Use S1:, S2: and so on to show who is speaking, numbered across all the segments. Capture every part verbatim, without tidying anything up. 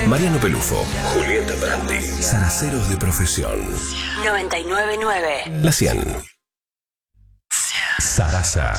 S1: Mariano Pelufo, Julieta Brandi, zaraceros de profesión.
S2: noventa y nueve punto nueve.
S1: La cien. Sarasa.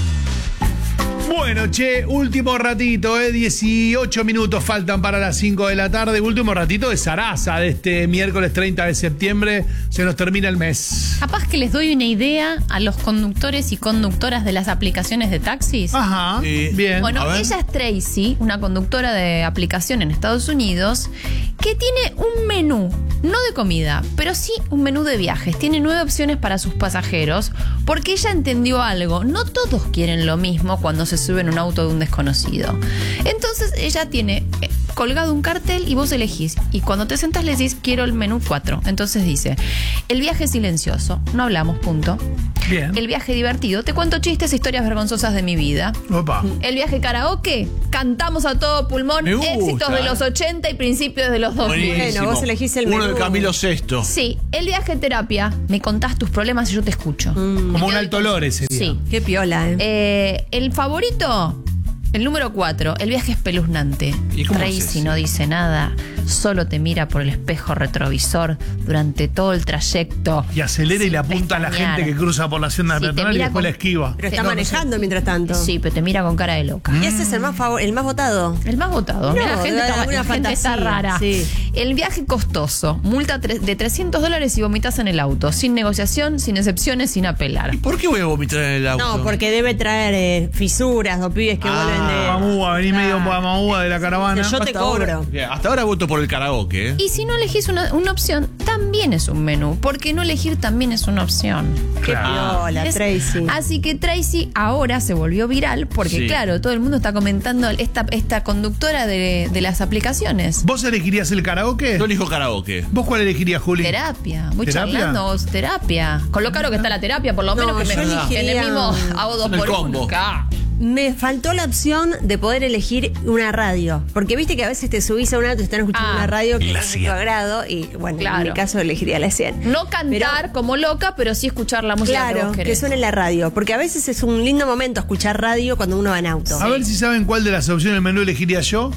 S3: Bueno, che, último ratito, eh, dieciocho minutos faltan para las cinco de la tarde. Último ratito de Sarasa de este miércoles treinta de septiembre. Se nos termina el mes.
S4: Capaz que les doy una idea a los conductores y conductoras de las aplicaciones de taxis.
S3: Ajá,
S5: Eh,
S3: bien.
S4: Bueno, ella es Tracy, una conductora de aplicación en Estados Unidos, que tiene un menú, no de comida, pero sí un menú de viajes. Tiene nueve opciones para sus pasajeros, porque ella entendió algo. No todos quieren lo mismo cuando se sube en un auto de un desconocido. Entonces ella tiene eh, colgado un cartel y vos elegís. Y cuando te sentás le decís, quiero el menú cuatro. Entonces dice, el viaje silencioso, no hablamos, punto.
S3: Bien.
S4: El viaje divertido, te cuento chistes e historias vergonzosas de mi vida.
S3: Opa.
S4: El viaje karaoke, cantamos a todo pulmón,
S5: Me gusta.
S4: éxitos de los ochenta y principios de los dos mil.
S5: Buenísimo.
S6: Bueno, vos elegís el
S5: Uno
S6: menú.
S5: de Camilo Sesto.
S4: Sí, el viaje terapia, me contás tus problemas y yo te escucho.
S3: Como un alto lore sería.
S4: Sí.
S6: Qué piola, ¿eh?
S4: Eh, el favorito, el número cuatro, el viaje espeluznante.
S5: ¿Y cómo es
S4: Tracy
S5: ese?
S4: no dice nada, solo te mira por el espejo retrovisor durante todo el trayecto.
S3: Y acelera y
S4: Sin
S3: le apunta a la
S4: pestañear.
S3: gente que cruza por la senda
S4: Sí, te
S3: peatonal y
S4: mira
S3: después
S4: con-
S3: la esquiva.
S6: Pero está
S4: no, no
S6: manejando mientras tanto.
S4: Sí, pero te mira con cara de loca.
S6: Y ese es el más favor, el más votado.
S4: El más votado.
S6: No,
S4: la gente,
S6: de
S4: está,
S6: alguna
S4: la gente está
S6: fantasía,
S4: rara.
S6: sí.
S4: El viaje costoso. Multa tre- de trescientos dólares y vomitas en el auto. Sin negociación, sin excepciones, sin apelar.
S5: ¿Por qué voy a vomitar en el auto?
S6: No, porque debe traer eh, fisuras o pibes que
S5: Ah,
S6: vuelven de.
S3: Mamúa, vení medio mamúa de la caravana.
S6: Yo te
S5: Hasta
S6: cobro.
S5: ahora- Bien, hasta ahora voto por el karaoke, ¿eh?
S4: Y si no elegís una, una opción, también es un menú. Porque no elegir también es una opción.
S6: Qué
S3: Claro.
S6: piola,
S4: Es-
S6: Tracy.
S4: Así que Tracy ahora se volvió viral porque,
S5: Sí.
S4: claro, todo el mundo está comentando esta, esta conductora de, de las aplicaciones.
S3: ¿Vos elegirías el karaoke?
S5: Yo elijo karaoke.
S3: ¿Vos cuál elegirías, Juli?
S4: Terapia, muy
S3: ¿Terapia?
S4: charlando, terapia. Con lo caro que está la terapia, por lo
S6: No,
S4: menos que,
S6: yo
S4: me,
S6: elegiría-
S4: que en el mismo hago dos
S5: En el
S4: por
S5: combo.
S4: uno. Ca-
S6: Me faltó la opción de poder elegir una radio. Porque viste que a veces te subís a un auto y están escuchando
S4: Ah,
S6: una radio que
S1: la
S6: es de tu
S1: cien.
S6: agrado. Y bueno,
S4: Claro.
S6: en mi caso elegiría la cien.
S4: No cantar como loca, pero sí escuchar la música que
S6: Claro,
S4: vos
S6: que
S4: querés.
S6: suene la radio. Porque a veces es un lindo momento escuchar radio cuando uno va en auto.
S3: A ver si saben cuál de las opciones del menú elegiría yo.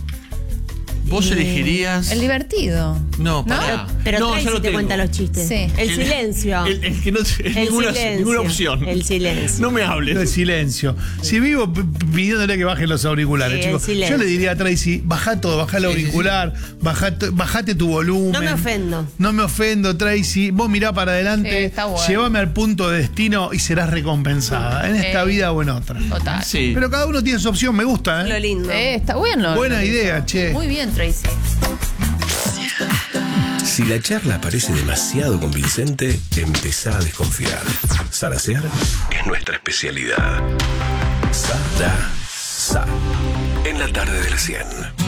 S5: ¿Vos elegirías?
S4: El divertido.
S5: No, pará.
S6: Pero
S5: no,
S6: Tracy
S5: ya lo
S6: te
S5: tengo.
S6: cuenta los chistes.
S4: Sí.
S6: El silencio.
S5: El, el que no es
S6: El
S5: ninguna,
S6: silencio.
S5: ninguna opción.
S6: El silencio.
S5: No me
S3: El
S5: hables.
S3: silencio. Si vivo p- pidiéndole que bajen los auriculares,
S6: Sí, el
S3: chicos.
S6: silencio.
S3: Yo le diría a Tracy, baja todo, baja el auricular, bajate, bajate tu volumen.
S6: No me ofendo.
S3: No me ofendo, Tracy. Vos mirá para adelante,
S4: Sí, está bueno.
S3: llévame al punto de destino y serás recompensada. En esta
S4: Eh.
S3: vida o en otra.
S4: Total.
S5: Sí.
S3: Pero cada uno tiene su opción, me gusta,
S6: Lo
S3: ¿eh?
S6: lindo.
S4: Eh, está bueno.
S3: Buena idea, che.
S4: Muy bien, Tracy.
S1: Si la charla parece demasiado convincente, empezá a desconfiar. Sarasear es nuestra especialidad. Sarasa. En la tarde de la cien.